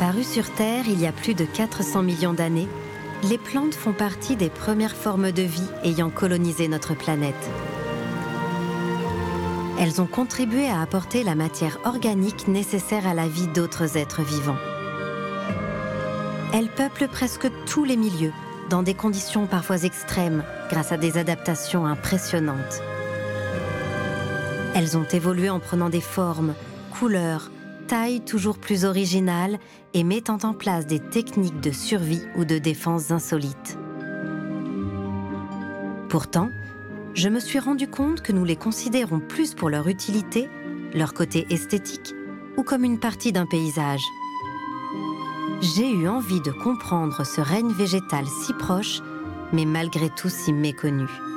Apparues sur Terre il y a plus de 400 millions d'années, les plantes font partie des premières formes de vie ayant colonisé notre planète. Elles ont contribué à apporter la matière organique nécessaire à la vie d'autres êtres vivants. Elles peuplent presque tous les milieux, dans des conditions parfois extrêmes, grâce à des adaptations impressionnantes. Elles ont évolué en prenant des formes, couleurs, tailles toujours plus originales et mettant en place des techniques de survie ou de défense insolites. Pourtant, je me suis rendu compte que nous les considérons plus pour leur utilité, leur côté esthétique ou comme une partie d'un paysage. J'ai eu envie de comprendre ce règne végétal si proche, mais malgré tout si méconnu.